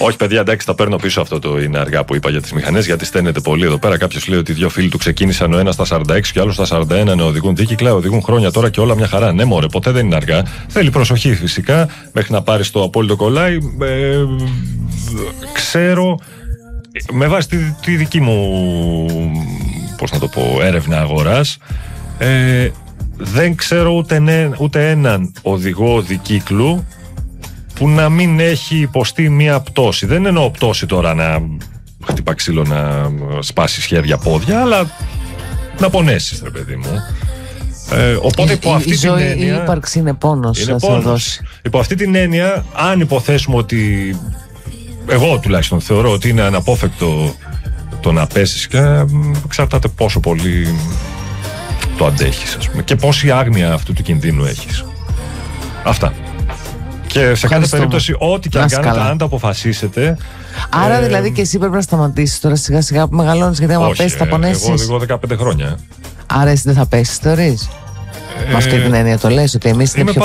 Όχι, παιδιά, εντάξει, τα παίρνω πίσω αυτό το είναι αργά που είπα για τις μηχανές, γιατί στέλνετε πολύ εδώ πέρα. Κάποιος λέει ότι δύο φίλοι του ξεκίνησαν ο ένας στα 46 και ο άλλος στα 41 να οδηγούν δίκυκλα, οδηγούν χρόνια τώρα και όλα μια χαρά. Ναι, μωρέ, ποτέ δεν είναι αργά. Θέλει προσοχή φυσικά μέχρι να πάρεις το απόλυτο κολλάι. Ξέρω, με βάση τη δική μου, πώς να το πω, έρευνα αγοράς, δεν ξέρω ούτε έναν οδηγό δικύκλου που να μην έχει υποστεί μία πτώση. Δεν εννοώ πτώση τώρα να χτυπά ξύλο, να σπάσει χέρια, πόδια, αλλά να πονέσεις, ρε παιδί μου. Οπότε υπό αυτή την έννοια, η ύπαρξη είναι πόνος. Είναι πόνος. Υπό αυτή την έννοια, αν υποθέσουμε ότι, εγώ τουλάχιστον θεωρώ ότι είναι αναπόφευκτο το να πέσεις, και εξαρτάται πόσο πολύ το αντέχεις, ας πούμε, και πόση άγνοια αυτού του κινδύνου έχεις. Αυτά. Και σε κάθε περίπτωση, ό,τι και αν κάνετε, αν το αποφασίσετε. Άρα δηλαδή και εσύ πρέπει να σταματήσεις τώρα σιγά σιγά που μεγαλώνεις, γιατί άμα πέσεις θα πονέσεις. Εγώ οδηγώ 15 χρόνια. Άρα εσύ δεν θα πέσεις, θεωρείς? Με αυτή την έννοια το λες, ότι εμείς είναι πιο